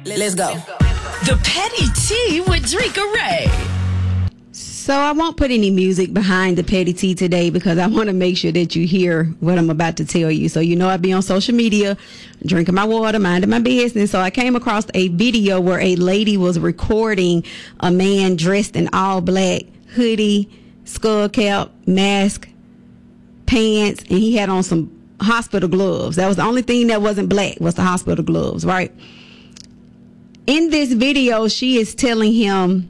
Let's go. The Petty Tea with Drika Ray. So I won't put any music behind the Petty Tea today because I want to make sure that you hear what I'm about to tell you. So you know I be on social media, drinking my water, minding my business. So I came across a video where a lady was recording a man dressed in all black, hoodie, skull cap, mask, pants, and he had on some hospital gloves. That was the only thing that wasn't black was the hospital gloves, right? In this video, she is telling him,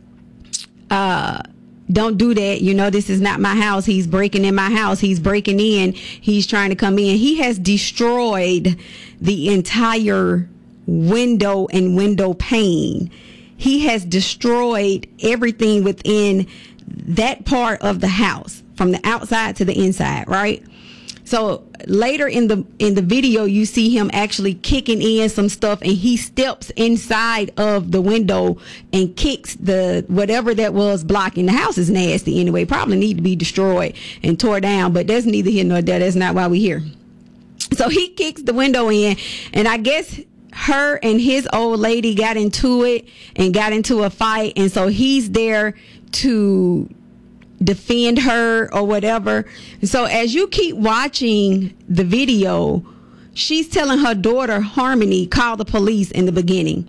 don't do that. You know, this is not my house. He's breaking in my house. He's breaking in. He's trying to come in. He has destroyed the entire window and window pane. He has destroyed everything within that part of the house from the outside to the inside, right? So later in the video, you see him actually kicking in some stuff, and he steps inside of the window and kicks the whatever that was blocking. The house is nasty anyway, probably need to be destroyed and tore down, but that's neither here nor there. That's not why we're here. So he kicks the window in, and I guess her and his old lady got into it and got into a fight, and so he's there to defend her or whatever. So as you keep watching the video, she's telling her daughter Harmony, call the police in the beginning.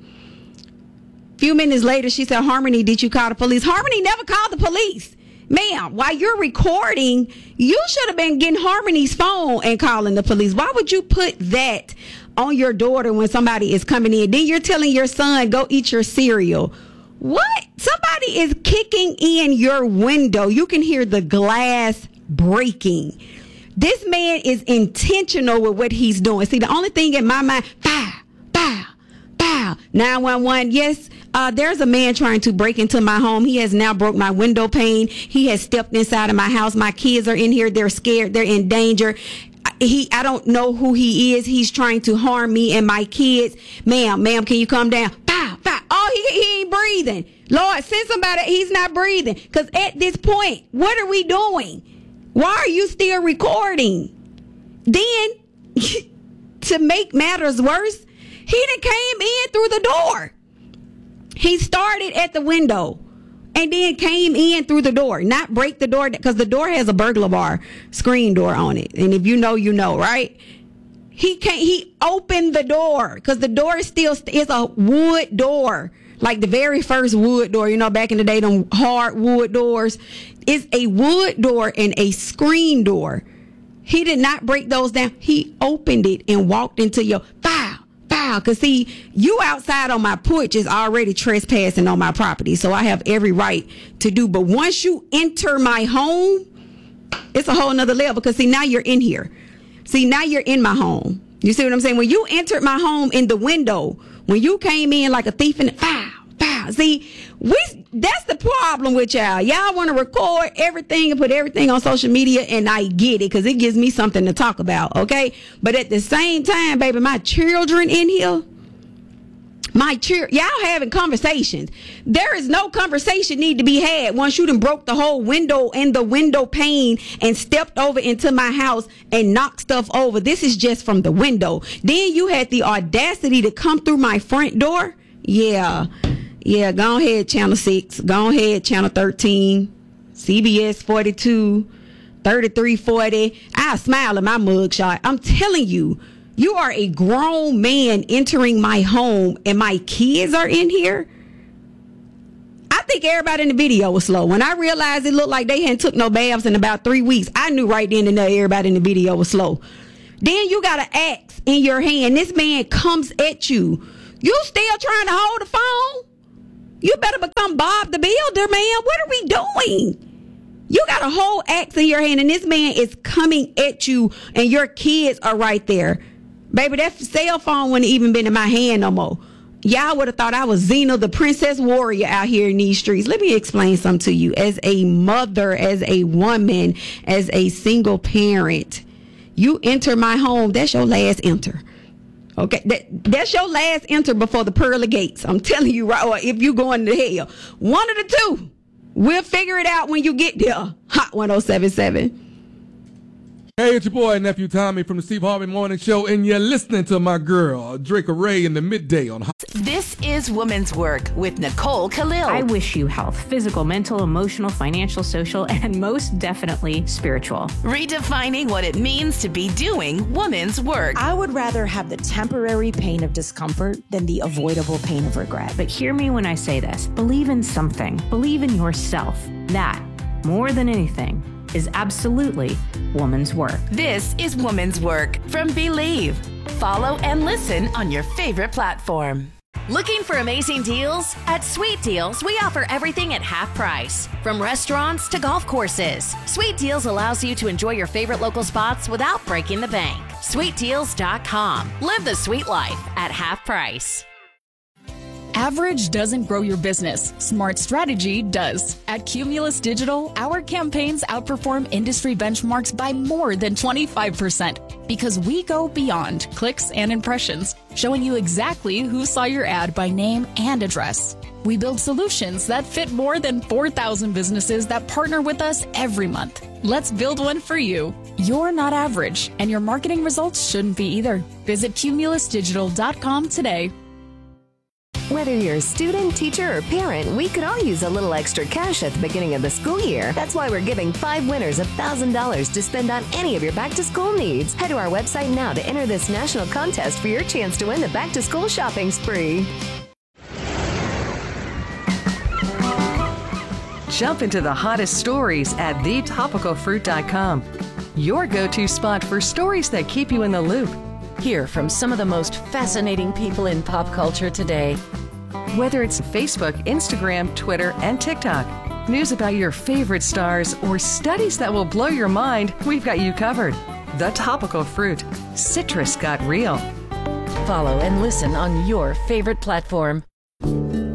A few minutes later, she said, Harmony, did you call the police? Harmony never called the police. Ma'am, while you're recording, you should have been getting Harmony's phone and calling the police. Why would you put that on your daughter when somebody is coming in? Then you're telling your son, go eat your cereal. What? Somebody is kicking in your window. You can hear the glass breaking. This man is intentional with what he's doing. See, the only thing in my mind, bow, bow, bow. 911, yes, there's a man trying to break into my home. He has now broke my window pane. He has stepped inside of my house. My kids are in here. They're scared. They're in danger. I don't know who he is. He's trying to harm me and my kids. Ma'am, can you calm down? Bow, bow. Oh, he ain't breathing. Lord, send somebody. He's not breathing. Because at this point, what are we doing? Why are you still recording? Then, to make matters worse, he done came in through the door. He started at the window and then came in through the door. Not break the door, because the door has a burglar bar screen door on it. And if you know, you know, right? He opened the door because the door is it's a wood door. Like the very first wood door, you know, back in the day, them hard wood doors. It's a wood door and a screen door. He did not break those down. He opened it and walked into your bow. Because see, you outside on my porch is already trespassing on my property. So I have every right to do. But once you enter my home, it's a whole nother level. Because see, now you're in here. See, now you're in my home. You see what I'm saying? When you entered my home in the window, when you came in like a thief in the bow. See, that's the problem with y'all. Y'all want to record everything and put everything on social media, and I get it because it gives me something to talk about, okay? But at the same time, baby, my children in here, y'all having conversations. There is no conversation need to be had once you done broke the whole window and the window pane and stepped over into my house and knocked stuff over. This is just from the window. Then you had the audacity to come through my front door. Yeah, go ahead, Channel 6. Go ahead, Channel 13, CBS 42, 3340. I smile at my mugshot. I'm telling you, you are a grown man entering my home and my kids are in here. I think everybody in the video was slow. When I realized it looked like they hadn't took no baths in about 3 weeks, I knew right then and there everybody in the video was slow. Then you got an axe in your hand. This man comes at you. You still trying to hold the phone? You better become Bob the Builder, man. What are we doing? You got a whole axe in your hand, and this man is coming at you, and your kids are right there. Baby, that cell phone wouldn't even been in my hand no more. Y'all would have thought I was Xena, the princess warrior out here in these streets. Let me explain something to you. As a mother, as a woman, as a single parent, you enter my home, that's your last enter. Okay, that's your last enter before the pearly gates. I'm telling you, right, or if you going to hell. One of the two. We'll figure it out when you get there. Hot 1077. Hey, it's your boy, Nephew Tommy from the Steve Harvey Morning Show, and you're listening to my girl, Drake Ray, in the midday on. This is Woman's Work with Nicole Khalil. I wish you health, physical, mental, emotional, financial, social, and most definitely spiritual. Redefining what it means to be doing woman's work. I would rather have the temporary pain of discomfort than the avoidable pain of regret. But hear me when I say this. Believe in something. Believe in yourself. That, more than anything, is absolutely woman's work. This is Woman's Work from Believe. Follow and listen on your favorite platform. Looking for amazing deals? At Sweet Deals, we offer everything at half price. From restaurants to golf courses, Sweet Deals allows you to enjoy your favorite local spots without breaking the bank. SweetDeals.com. Live the sweet life at half price. Average doesn't grow your business. Smart strategy does. At Cumulus Digital, our campaigns outperform industry benchmarks by more than 25% because we go beyond clicks and impressions, showing you exactly who saw your ad by name and address. We build solutions that fit more than 4,000 businesses that partner with us every month. Let's build one for you. You're not average, and your marketing results shouldn't be either. Visit cumulusdigital.com today. Whether you're a student, teacher, or parent, we could all use a little extra cash at the beginning of the school year. That's why we're giving 5 winners $1,000 to spend on any of your back-to-school needs. Head to our website now to enter this national contest for your chance to win the back-to-school shopping spree. Jump into the hottest stories at thetopicalfruit.com. Your go-to spot for stories that keep you in the loop. Hear from some of the most fascinating people in pop culture today. Whether it's Facebook, Instagram, Twitter, and TikTok, news about your favorite stars, or studies that will blow your mind, we've got you covered. The Topical Fruit. Citrus got real. Follow and listen on your favorite platform.